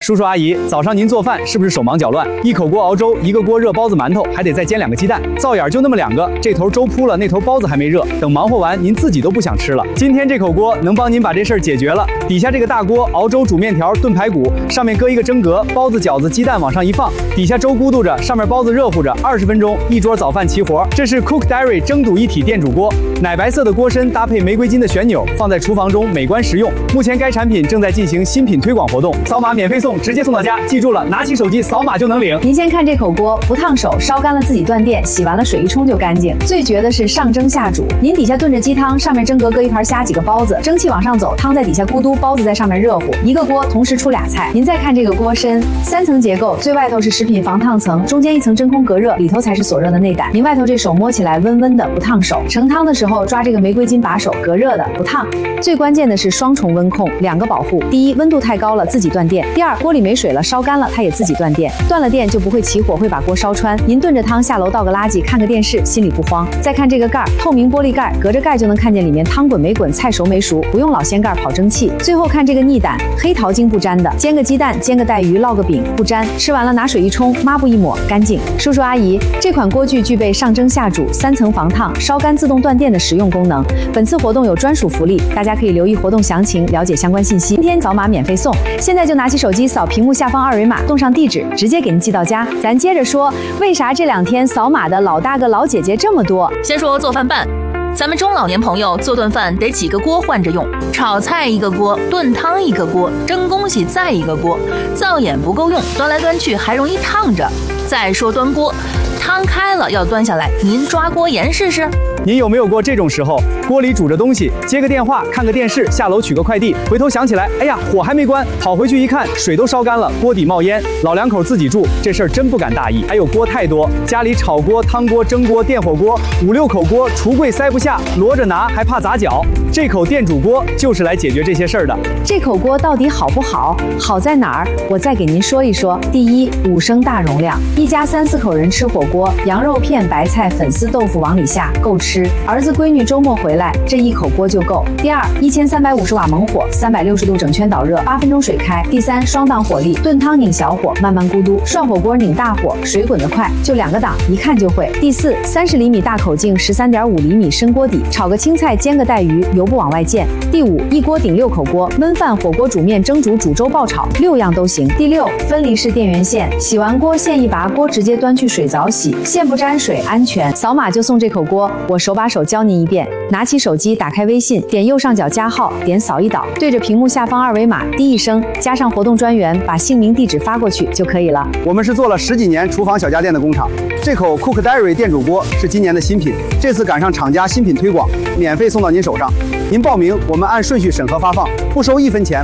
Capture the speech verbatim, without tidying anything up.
叔叔阿姨，早上您做饭是不是手忙脚乱？一口锅熬粥，一个锅热包子馒头，还得再煎两个鸡蛋，灶眼就那么两个，这头粥铺了，那头包子还没热，等忙活完，您自己都不想吃了。今天这口锅能帮您把这事儿解决了。底下这个大锅熬粥、煮面条、炖排骨，上面搁一个蒸格，包子、饺子、鸡蛋往上一放，底下粥咕嘟着，上面包子热乎着，二十分钟一桌早饭齐活。这是 Cook Diary 蒸煮一体电煮锅，奶白色的锅身搭配玫瑰金的旋钮，放在厨房中美观实用。目前该产品正在进行新品推广活动，扫码免费送，直接送到家。记住了，拿起手机扫码就能领。 您先看这口锅，不烫手，烧干了自己断电，洗完了水一冲就干净。最绝的是上蒸下煮，您底下炖着鸡汤，上面蒸格搁一盘虾几个包子，蒸汽往上走，汤在底下咕嘟，包子在上面热乎，一个锅同时出俩菜。您再看这个锅身，三层结构，最外头是食品防烫层，中间一层真空隔热，里头才是锁热的内胆。您外头这手摸起来温温的，不烫手。盛汤的时候抓这个玫瑰金把手，隔热的，不烫。最关键的是双重温控，两个保护。第一，温度太高了自己断电；第二，锅里没水了，烧干了它也自己断电。断了电就不会起火，会把锅烧穿。您炖着汤下楼倒个垃圾，看个电视，心里不慌。再看这个盖儿，透明玻璃盖，隔着盖就能看见里面汤滚没滚，菜熟没熟，不用老掀盖跑蒸汽。最后看这个逆胆，黑桃精不粘的，煎个鸡蛋，煎个带鱼，烙个饼不粘。吃完了拿水一冲，抹布一抹，干净。叔叔阿姨，这款锅具具备上蒸下煮、三层防烫、烧干自动断电的实用功能。本次活动有专属福利，大家可以留意活动详情，了解相关信息。今天扫码免费送，现在就拿起手机扫屏幕下方二维码，动上地址，直接给您寄到家。咱接着说，为啥这两天扫码的老大哥老姐姐这么多？ 先说做饭办。咱们中老年朋友做顿饭得几个锅换着用，炒菜一个锅，炖汤一个锅，蒸东西再一个锅，灶眼不够用，端来端去还容易烫着。再说端锅，汤开了要端下来，您抓锅沿试试。 您有没有过这种时候，锅里煮着东西，接个电话，看个电视，下楼取个快递，回头想起来，哎呀，火还没关，跑回去一看，水都烧干了，锅底冒烟。老两口自己住，这事儿真不敢大意。还有锅太多，家里炒锅、汤锅、蒸锅、电火锅，五六口锅，橱柜塞不下，摞着拿还怕砸脚。这口电煮锅就是来解决这些事儿的。 这口锅到底好不好？好在哪儿？我再给您说一说。第一，五升大容量，一家三四口人吃火锅，羊肉片、白菜、粉丝、豆腐往里下，够吃。儿子闺女周末回来，这一口锅就够。第二，一千三百五十瓦猛火，三百六十度整圈导热，八分钟水开。第三，双档火力，炖汤拧小火，慢慢咕嘟；涮火锅拧大火，水滚得快，就两个档，一看就会。第四，三十厘米大口径，十三点五厘米深锅底，炒个青菜，煎个带鱼，油不往外溅。第五，一锅顶六口锅，焖饭、火锅、煮面、蒸煮、煮粥、爆炒，六样都行。第六，分离式电源线，洗完锅线一拔，锅直接端去水澡洗，线不沾水，安全。扫码就送这口锅，我手把手教您一遍。拿起手机，打开微信，点右上角加号，点扫一导，对着屏幕下方二维码滴一声，加上活动专员，把姓名、地址发过去就可以了。 我们是做了十几年厨房小家电的工厂，这口 Cook Diary 电煮锅是今年的新品，这次赶上厂家新品推广，免费送到您手上。您报名，我们按顺序审核发放，不收一分钱，